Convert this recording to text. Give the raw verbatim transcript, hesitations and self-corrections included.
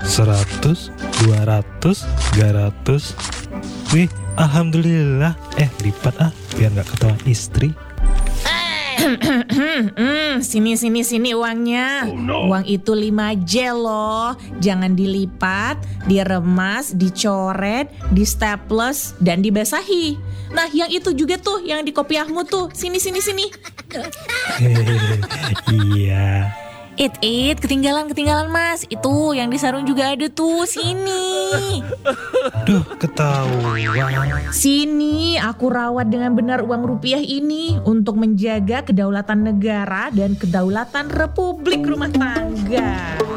Seratus, dua ratus, tiga ratus. Wih, alhamdulillah. Eh, lipat ah, biar gak ketahuan istri. Hmm, sini sini sini uangnya. Oh, no. Uang itu lima J loh. Jangan dilipat, diremas, dicoret, di staples dan dibasahi. Nah, yang itu juga tuh yang di kopiahmu tuh. Sini sini sini. Hehehe, iya. It it ketinggalan ketinggalan Mas. Itu yang di sarung juga ada tuh. Sini. Duh, ketahuan. Sini aku rawat dengan benar uang rupiah ini untuk menjaga kedaulatan negara dan kedaulatan Republik Rumah Tangga.